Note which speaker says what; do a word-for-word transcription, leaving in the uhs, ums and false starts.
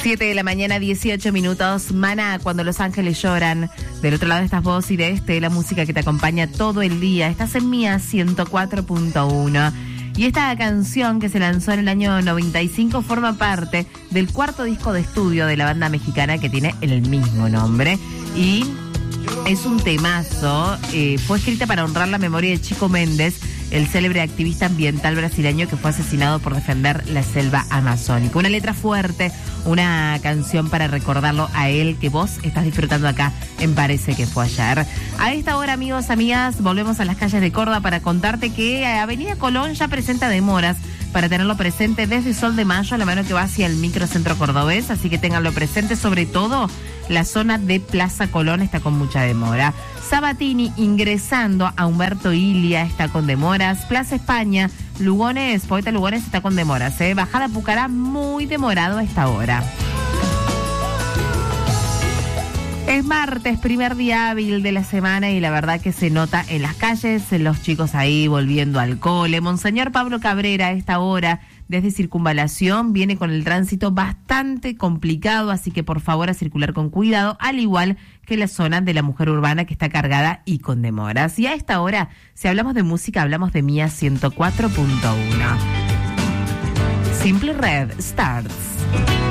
Speaker 1: siete de la mañana, dieciocho minutos. Maná, Cuando los ángeles lloran. Del otro lado estás vos y de este, la música que te acompaña todo el día. Estás en Mía ciento cuatro punto uno. Y esta canción, que se lanzó en el año noventa y cinco, forma parte del cuarto disco de estudio de la banda mexicana que tiene el mismo nombre. Y es un temazo. Eh, fue escrita para honrar la memoria de Chico Méndez, el célebre activista ambiental brasileño que fue asesinado por defender la selva amazónica. Una letra fuerte, una canción para recordarlo a él, que vos estás disfrutando acá en Parece que fue ayer. A esta hora, amigos, amigas, volvemos a las calles de Córdoba para contarte que Avenida Colón ya presenta demoras, para tenerlo presente desde Sol de Mayo, la mano que va hacia el microcentro cordobés, así que ténganlo presente, sobre todo la zona de Plaza Colón está con mucha demora. Sabatini ingresando a Humberto Ilia está con demoras. Plaza España, Lugones, Poeta Lugones está con demoras. ¿eh? Bajada Pucará, muy demorado a esta hora. Es martes, primer día hábil de la semana y la verdad que se nota en las calles, los chicos ahí volviendo al cole. Monseñor Pablo Cabrera a esta hora desde Circunvalación viene con el tránsito bastante complicado, así que por favor a circular con cuidado, al igual que la zona de la Mujer Urbana que está cargada y con demoras. Y a esta hora, si hablamos de música, hablamos de Mía ciento cuatro punto uno. Simple Red Starts.